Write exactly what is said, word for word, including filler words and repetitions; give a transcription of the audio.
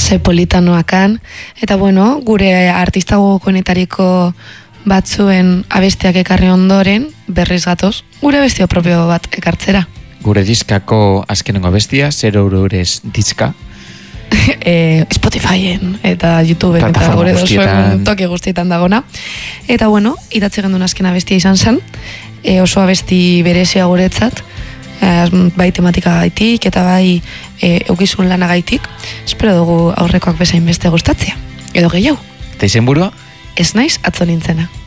ze politanoakan, eta bueno, gure artista gogokoenetariko batzuen abestiak ekarri ondoren, berriz gatoz, gure abestio propio bat ekartzera. Gure diskako azkenengo abestia, zero eurorez diska. e, Spotifyen eta YouTubeen eta gure dozuen toki guztietan dagona. Eta bueno, idatzi gendun azken abestia izan zen, e, oso abesti berezia guretzat, e, bai tematika gaitik eta bai e, eukizun lana gaitik. Espero dugu aurrekoak bezain beste gustatzea. Edo gehiago. Eta izen burua? Ez naiz atzo nintzena.